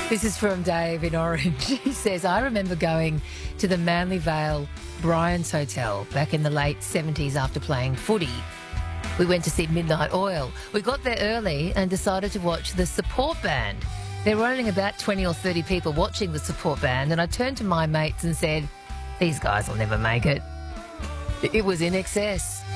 This is from Dave in Orange. He says, I remember going to the Manly Vale Bryant's Hotel back in the late 70s after playing footy. We went to see Midnight Oil. We got there early and decided to watch the support band. There were only about 20 or 30 people watching the support band, and I turned to my mates and said, these guys will never make it. It was In Excess.